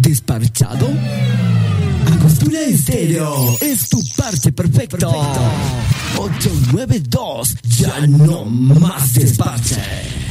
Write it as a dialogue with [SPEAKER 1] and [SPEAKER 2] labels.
[SPEAKER 1] ¿Desparchado? Angostura Estéreo es tu parche perfecto. 892, ya no más desparche.